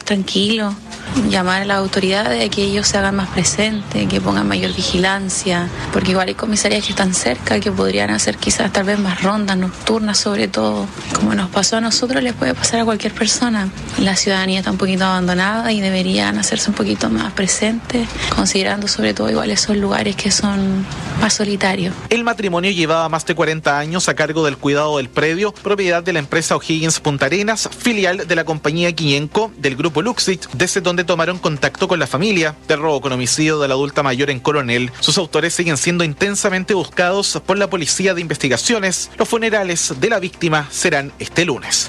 tranquilo. Llamar a las autoridades a que ellos se hagan más presentes, que pongan mayor vigilancia, porque igual hay comisarías que están cerca, que podrían hacer quizás tal vez más rondas nocturnas sobre todo. Como nos pasó a nosotros, les puede pasar a cualquier persona. La ciudadanía está un poquito abandonada y deberían hacerse un poquito más presentes, considerando sobre todo igual esos lugares que son más solitarios. El matrimonio llevaba más de 40 años a cargo del cuidado del predio, propiedad de la empresa O'Higgins Punta Arenas, filial de la compañía Quiñenco del grupo Luxit, desde donde tomaron contacto con la familia. Del robo con homicidio de la adulta mayor en Coronel, sus autores siguen siendo intensamente buscados por la Policía de Investigaciones. Los funerales de la víctima serán este lunes.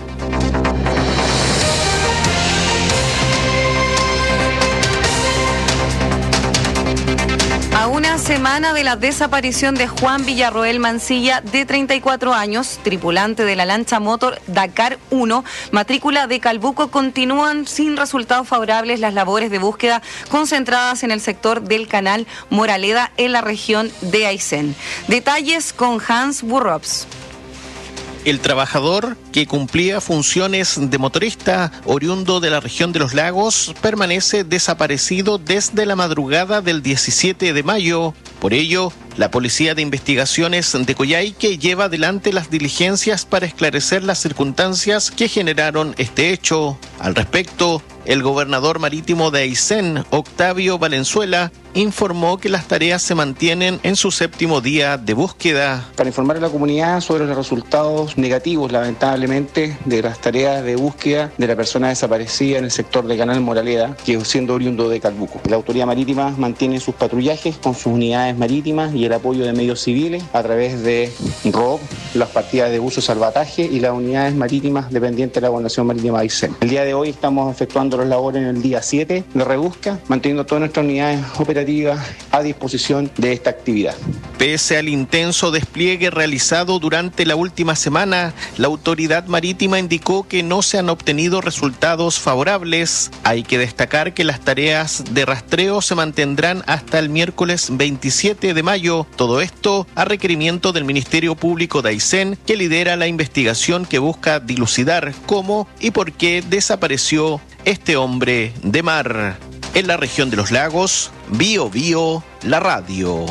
A una semana de la desaparición de Juan Villarroel Mancilla, de 34 años, tripulante de la lancha motor Dakar 1, matrícula de Calbuco, continúan sin resultados favorables las labores de búsqueda concentradas en el sector del canal Moraleda en la región de Aysén. Detalles con Hans Burrops. El trabajador, que cumplía funciones de motorista oriundo de la región de los lagos, permanece desaparecido desde la madrugada del 17 de mayo. Por ello, la Policía de Investigaciones de Coyhaique lleva adelante las diligencias para esclarecer las circunstancias que generaron este hecho. Al respecto, el gobernador marítimo de Aysén, Octavio Valenzuela, informó que las tareas se mantienen en su 7º día de búsqueda. Para informar a la comunidad sobre los resultados negativos, lamentablemente, de las tareas de búsqueda de la persona desaparecida en el sector de Canal Moraleda, que siendo oriundo de Calbuco. La Autoridad Marítima mantiene sus patrullajes con sus unidades marítimas y el apoyo de medios civiles a través de ROB, las partidas de buzo y salvataje y las unidades marítimas dependientes de la Gobernación Marítima de Aysén. El día de hoy estamos efectuando las labores en el día 7 de rebusca, manteniendo todas nuestras unidades operativas a disposición de esta actividad. Pese al intenso despliegue realizado durante la última semana, la autoridad marítima indicó que no se han obtenido resultados favorables. Hay que destacar que las tareas de rastreo se mantendrán hasta el miércoles 27 de mayo. Todo esto a requerimiento del Ministerio Público de Aysén, que lidera la investigación que busca dilucidar cómo y por qué desapareció este hombre de mar. En la región de los lagos, Bío Bío, la radio.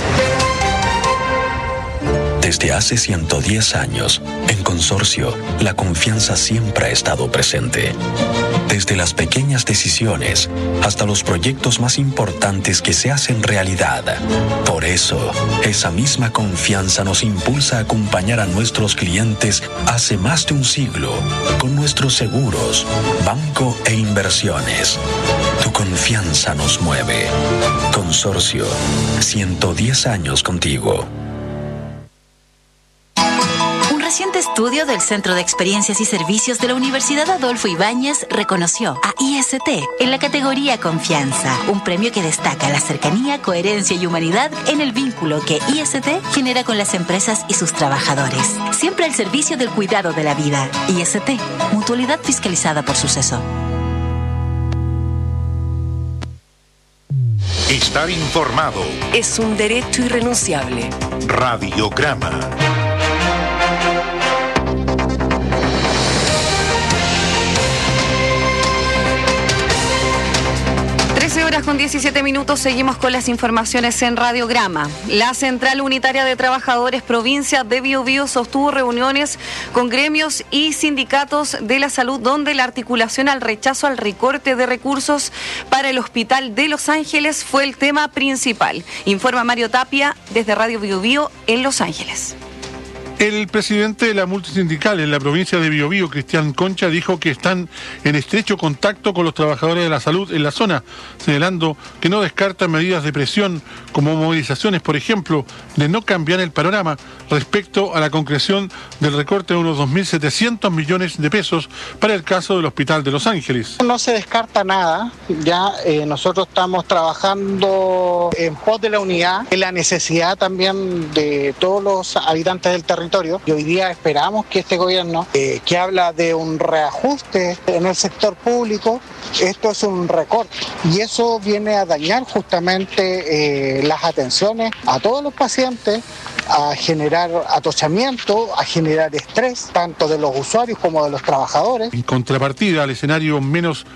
Desde hace 110 años, en Consorcio, la confianza siempre ha estado presente. Desde las pequeñas decisiones hasta los proyectos más importantes que se hacen realidad. Por eso, esa misma confianza nos impulsa a acompañar a nuestros clientes hace más de un siglo con nuestros seguros, banco e inversiones. Tu confianza nos mueve. Consorcio, 110 años contigo. Un reciente estudio del Centro de Experiencias y Servicios de la Universidad Adolfo Ibáñez reconoció a IST en la categoría Confianza, un premio que destaca la cercanía, coherencia y humanidad en el vínculo que IST genera con las empresas y sus trabajadores. Siempre al servicio del cuidado de la vida. IST, mutualidad fiscalizada por Suceso. Estar informado es un derecho irrenunciable. Radiograma. 13:17, seguimos con las informaciones en Radiograma. La Central Unitaria de Trabajadores Provincia de Biobío sostuvo reuniones con gremios y sindicatos de la salud donde la articulación al rechazo al recorte de recursos para el Hospital de Los Ángeles fue el tema principal. Informa Mario Tapia desde Radio Biobío en Los Ángeles. El presidente de la multisindical en la provincia de Biobío, Cristian Concha, dijo que están en estrecho contacto con los trabajadores de la salud en la zona, señalando que no descartan medidas de presión como movilizaciones, por ejemplo, de no cambiar el panorama respecto a la concreción del recorte de unos 2.700 millones de pesos para el caso del Hospital de Los Ángeles. No se descarta nada, ya nosotros estamos trabajando en pos de la unidad, en la necesidad también de todos los habitantes del territorio. Y hoy día esperamos que este gobierno, que habla de un reajuste en el sector público, esto es un recorte y eso viene a dañar justamente las atenciones a todos los pacientes, a generar atochamiento, a generar estrés, tanto de los usuarios como de los trabajadores. En contrapartida al escenario menos